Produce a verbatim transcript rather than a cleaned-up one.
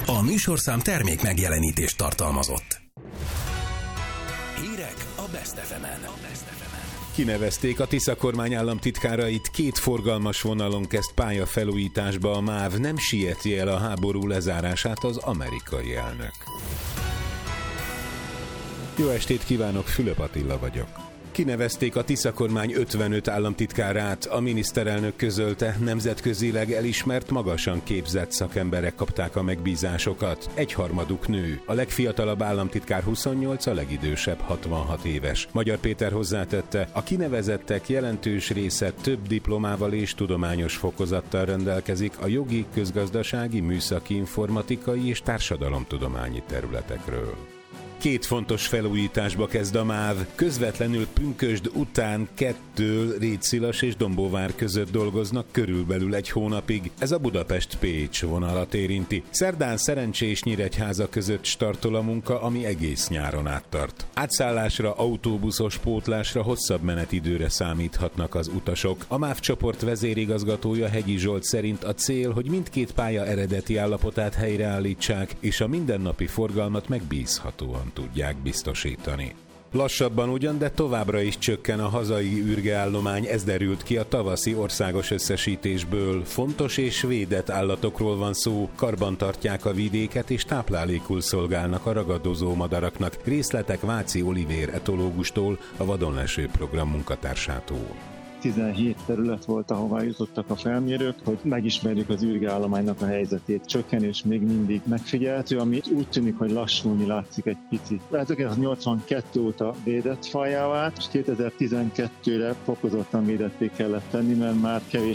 A műsorszám termék megjelenítést tartalmazott. Hírek a Best ef emen. Kinevezték a Tisza kormány államtitkárait, két forgalmas vonalon kezd pályafelújításba a MÁV, nem sieti el a háború lezárását az amerikai elnök. Jó estét kívánok, Fülöp Attila vagyok. Kinevezték a Tisza kormány ötvenöt államtitkárát, a miniszterelnök közölte, nemzetközileg elismert, magasan képzett szakemberek kapták a megbízásokat. Egyharmaduk nő, a legfiatalabb államtitkár huszonnyolc, a legidősebb hatvanhat éves. Magyar Péter hozzátette, a kinevezettek jelentős része több diplomával és tudományos fokozattal rendelkezik a jogi, közgazdasági, műszaki, informatikai és társadalomtudományi területekről. Két fontos felújításba kezd a MÁV. Közvetlenül Pünkösd után kettől Rétszilas és Dombóvár között dolgoznak körülbelül egy hónapig. Ez a Budapest-Pécs vonalat érinti. Szerdán Szerencsés Nyíregyháza között startol a munka, ami egész nyáron áttart. Átszállásra, autóbuszos pótlásra, hosszabb menetidőre számíthatnak az utasok. A MÁV csoport vezérigazgatója Hegyi Zsolt szerint a cél, hogy mindkét pálya eredeti állapotát helyreállítsák, és a mindennapi forgalmat megbízhatóan tudják biztosítani. Lassabban ugyan, de továbbra is csökken a hazai űrgeállomány, ez derült ki a tavaszi országos összesítésből. Fontos és védett állatokról van szó, karbantartják a vidéket és táplálékul szolgálnak a ragadozó madaraknak. Részletek Váci Olivér etológustól, a Vadonleső program munkatársától. tizenhét terület volt, ahová jutottak a felmérők, hogy megismerjük az űrgeállománynak a helyzetét. Csökkenés még mindig megfigyelhető, ami úgy tűnik, hogy lassulni látszik egy picit. ezerkilencszáznyolcvankettő óta védett fajjá vált, és kétezer-tizenkettőre fokozottan védetté kellett tenni, mert már kevés